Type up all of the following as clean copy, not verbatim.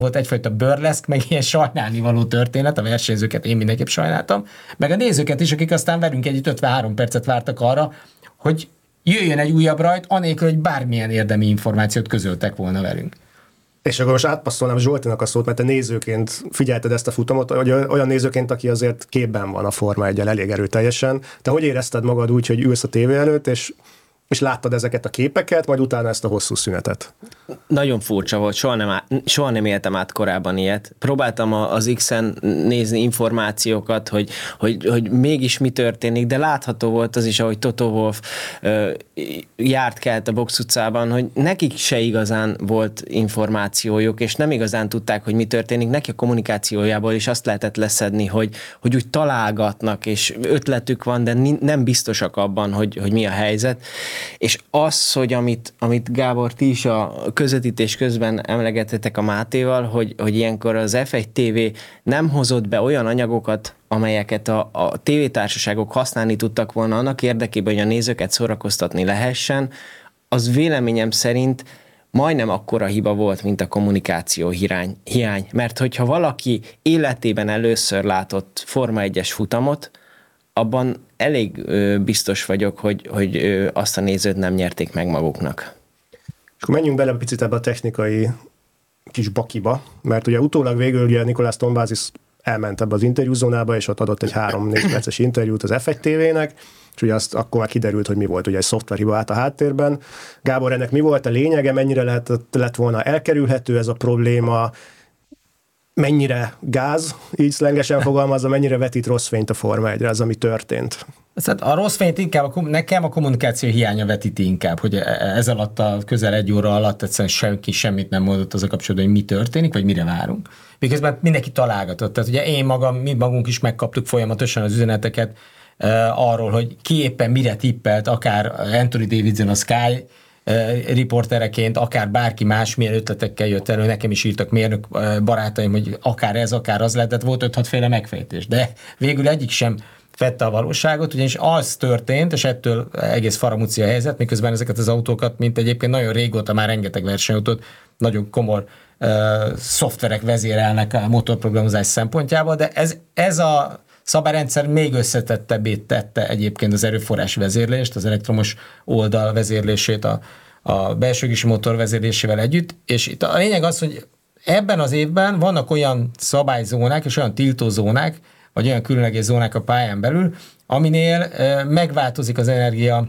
volt egyfajta burleszk, meg ilyen sajnálnivaló történet, a versenyzőket én mindenképp sajnáltam, meg a nézőket is, akik aztán velünk együtt 53 percet vártak arra, hogy jöjjön egy újabb rajt, anélkül, hogy bármilyen érdemi információt közöltek volna velünk. És akkor most átpasszolnám Zsoltinak a szót, mert te nézőként figyelted ezt a futamot, hogy olyan nézőként, aki azért képben van a Forma 1-el elég erőteljesen. Te hogy érezted magad úgy, hogy ülsz a tévé előtt, és láttad ezeket a képeket, majd utána ezt a hosszú szünetet? Nagyon furcsa volt, soha nem éltem át korábban ilyet. Próbáltam az X-en nézni információkat, hogy mégis mi történik, de látható volt az is, ahogy Toto Wolff kelt a box utcában, hogy nekik se igazán volt információjuk, és nem igazán tudták, hogy mi történik. Neki a kommunikációjából is azt lehetett leszedni, hogy úgy találgatnak, és ötletük van, de nem biztosak abban, hogy mi a helyzet. És az, hogy amit Gábor, ti is a közvetítés közben emlegettetek a Mátéval, hogy ilyenkor az F1 TV nem hozott be olyan anyagokat, amelyeket a tévétársaságok használni tudtak volna annak érdekében, hogy a nézőket szórakoztatni lehessen, az véleményem szerint majdnem akkora hiba volt, mint a kommunikáció hiány. Mert hogyha valaki életében először látott Forma 1-es futamot, abban elég biztos vagyok, hogy azt a nézőt nem nyerték meg maguknak. És akkor menjünk bele picit ebbe a technikai kis bakiba, mert ugye utólag végül ugye Nicolas Tombazis elment ebbe az interjúzónába, és ott adott egy 3-4 perces interjút az F1 TV-nek, és ugye azt akkor már kiderült, hogy mi volt, ugye egy szoftverhiba állt a háttérben. Gábor, ennek mi volt a lényege, mennyire lett volna elkerülhető ez a probléma, mennyire gáz, így szlengesen fogalmazza, mennyire vetít rossz fényt a Forma 1-re, az, ami történt? Hát a rossz fényt inkább, nekem a kommunikáció hiánya vetíti inkább, hogy ez alatt a közel egy óra alatt egyszerűen senki semmit nem mondott az a kapcsolatban, hogy mi történik, vagy mire várunk. Miközben mindenki találgatott. Tehát ugye mi magunk is megkaptuk folyamatosan az üzeneteket arról, hogy ki éppen mire tippelt, akár Anthony Davidson a Sky riportereként, akár bárki más, milyen ötletekkel jött elő, nekem is írtak mérnök barátaim, hogy akár ez, akár az lehetett, volt 5-6 féle megfejtés, de végül egyik sem fette a valóságot, ugyanis az történt, és ettől egész faramúci a helyzet, miközben ezeket az autókat, mint egyébként nagyon régóta már rengeteg versenyautót, nagyon komor szoftverek vezérelnek a motorprogramozás szempontjából, de ez a szabályrendszer még összetettebbé tette egyébként az erőforrás vezérlést, az elektromos oldal vezérlését a belső égési motor vezérlésével együtt, és itt a lényeg az, hogy ebben az évben vannak olyan szabályzónák és olyan tiltózónák, vagy olyan különleges zónák a pályán belül, aminél megváltozik az energia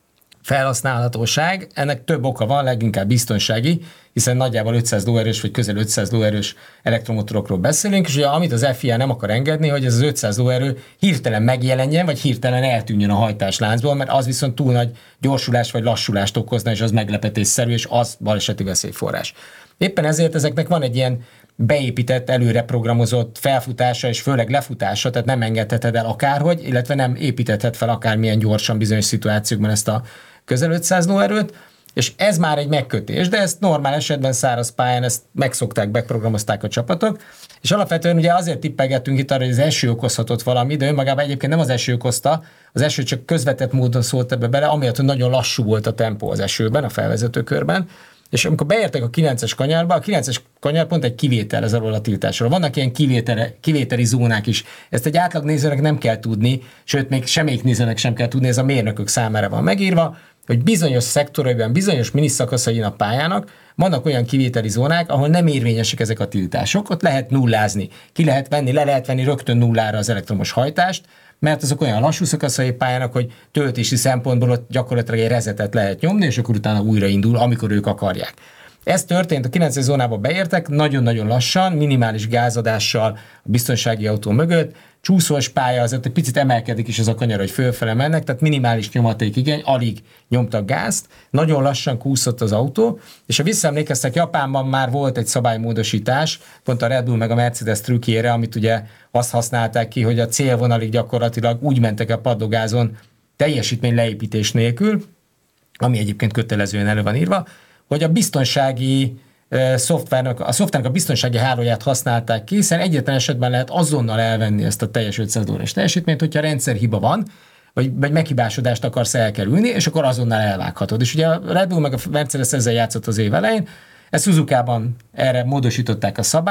felhasználhatóság. Ennek több oka van, leginkább biztonsági, hiszen nagyjából 500 lóerős vagy közel 500 lóerős elektromotorokról beszélünk, és ugye amit az FIA nem akar engedni, hogy ez az 500 lóerő hirtelen megjelenjen, vagy hirtelen eltűnjön a hajtásláncból, mert az viszont túl nagy gyorsulás vagy lassulást okozna, és az meglepetésszerű, és az baleseti veszélyforrás. Éppen ezért ezeknek van egy ilyen beépített, előre programozott felfutása és főleg lefutása, tehát nem engedheted el akárhogy, illetve nem építethet fel akármilyen gyorsan bizonyos szituációkban ezt a közel 500 lóerőt, és ez már egy megkötés, de ezt normál esetben száraz pályán ezt megszokták, beprogramozták a csapatok, és alapvetően ugye azért tippelgettünk itt arra, hogy az eső okozhatott valami, de önmagában egyébként nem az eső okozta, az eső csak közvetett módon szólt ebbe bele, amiatt, hogy nagyon lassú volt a tempó az esőben, a felvezetőkörben, és amikor beértek a 9-es kanyarba, a 9-es kanyar pont egy kivétel ez alól a tiltásról. Vannak ilyen kivételi zónák is. Ezt egy átlag nézőnek nem kell tudni, sőt, még semmelyik nézőnek sem kell tudni, ez a mérnökök számára van megírva, hogy bizonyos szektorokban, bizonyos miniszakaszain a pályának vannak olyan kivételi zónák, ahol nem érvényesek ezek a tiltások, ott lehet nullázni. Ki lehet venni, le lehet venni rögtön nullára az elektromos hajtást, mert azok olyan lassú szakaszai pályának, hogy töltési szempontból ott gyakorlatilag egy rezetet lehet nyomni, és akkor utána újraindul, amikor ők akarják. Ez történt, a 9-es zónába beértek, nagyon-nagyon lassan, minimális gázadással a biztonsági autó mögött, csúszós pálya, azért egy picit emelkedik is ez a kanyar, hogy fölfele mennek, tehát minimális nyomaték igény, alig nyomtak gázt, nagyon lassan kúszott az autó, és ha visszaemlékeztek, Japánban már volt egy szabálymódosítás, pont a Red Bull meg a Mercedes trükkjére, amit ugye azt használták ki, hogy a célvonalig gyakorlatilag úgy mentek a padlógázon teljesítmény leépítés nélkül, ami egyébként kötelezően elő van írva, hogy a biztonsági szoftvernek a biztonsági hálóját használták ki, hiszen egyetlen esetben lehet azonnal elvenni ezt a teljes 500 órás teljesítményt, hogyha rendszerhiba van, vagy meghibásodást akarsz elkerülni, és akkor azonnal elvághatod. És ugye a Red Bull meg a Mercedes ezzel játszott az év elején, Ezt Suzuka-ban erre módosították a szabályt,